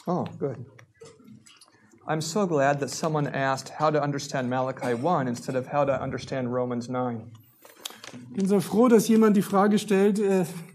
Oh, good. I'm so glad that someone asked how to understand Malachi 1 instead of how to understand Romans 9. Ich bin so froh, dass jemand die Frage stellt,